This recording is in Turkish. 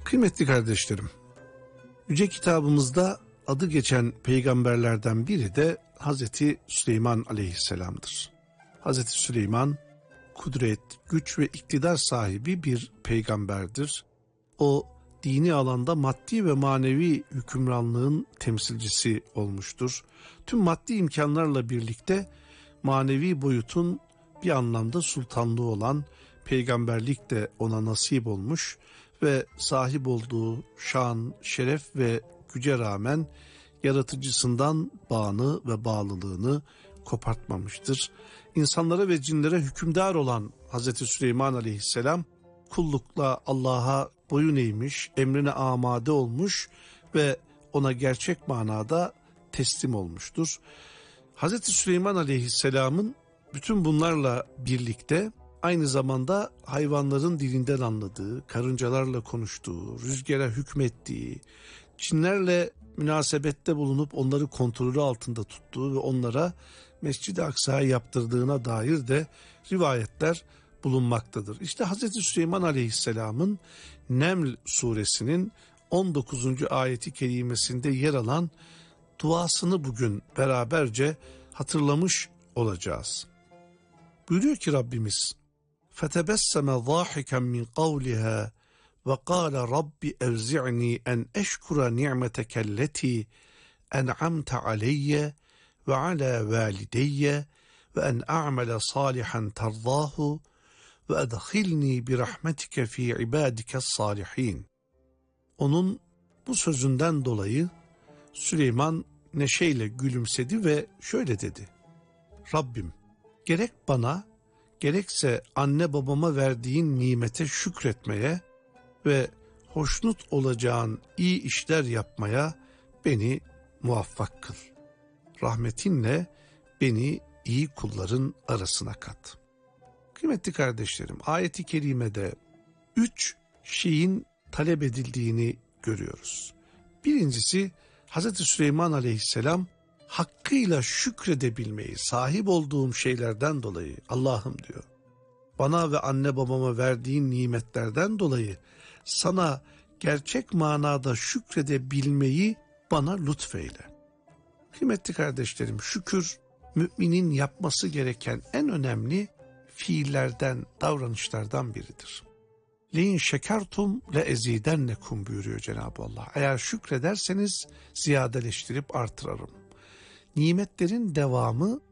Kıymetli kardeşlerim, Yüce Kitabımızda adı geçen peygamberlerden biri de Hazreti Süleyman Aleyhisselam'dır. Hazreti Süleyman, kudret, güç ve iktidar sahibi bir peygamberdir. O, dini alanda maddi ve manevi hükümranlığın temsilcisi olmuştur. Tüm maddi imkanlarla birlikte manevi boyutun bir anlamda sultanlığı olan peygamberlik de ona nasip olmuş ve sahip olduğu şan, şeref ve güce rağmen yaratıcısından bağını ve bağlılığını kopartmamıştır. İnsanlara ve cinlere hükümdar olan Hazreti Süleyman Aleyhisselam kullukla Allah'a boyun eğmiş, emrine amade olmuş ve ona gerçek manada teslim olmuştur. Hazreti Süleyman Aleyhisselam'ın bütün bunlarla birlikte aynı zamanda hayvanların dilinden anladığı, karıncalarla konuştuğu, rüzgara hükmettiği, cinlerle münasebette bulunup onları kontrolü altında tuttuğu ve onlara Mescid-i Aksa'yı yaptırdığına dair de rivayetler bulunmaktadır. İşte Hazreti Süleyman Aleyhisselam'ın Neml suresinin 19. ayeti kerimesinde yer alan duasını bugün beraberce hatırlamış olacağız. Buyuruyor ki Rabbimiz: فَتَبَسَّمَ ضَاحِكًا مِنْ قَوْلِهَا وَقَالَ رَبِّ اَوْزِعْنِي اَنْ اَشْكُرَ نِعْمَتَكَ الَّتِي اَنْعَمْتَ عَلَيَّ وَعَلَى وَالِدَيَّ وَاَنْ اَعْمَلَ صَالِحًا تَرْضَاهُ وَاَدْخِلْنِي بِرَحْمَتِكَ ف۪ي عِبَادِكَ الصَّالِح۪ينَ. Onun bu sözünden dolayı Süleyman neşeyle gülümsedi ve şöyle dedi: Rabbim, gerek bana gerekse anne babama verdiğin nimete şükretmeye ve hoşnut olacağın iyi işler yapmaya beni muvaffak kıl. Rahmetinle beni iyi kulların arasına kat. Kıymetli kardeşlerim, ayet-i kerimede 3 şeyin talep edildiğini görüyoruz. Birincisi, Hazreti Süleyman Aleyhisselam hakkıyla şükredebilmeyi, sahip olduğum şeylerden dolayı Allah'ım diyor, bana ve anne babama verdiğin nimetlerden dolayı sana gerçek manada şükredebilmeyi bana lütfeyle. Kıymetli kardeşlerim, şükür müminin yapması gereken en önemli fiillerden, davranışlardan biridir. Leyin şekertum le ezidennekum buyuruyor Cenab-ı Allah. Eğer şükrederseniz ziyadeleştirip artırarım. Nimetlerin devamı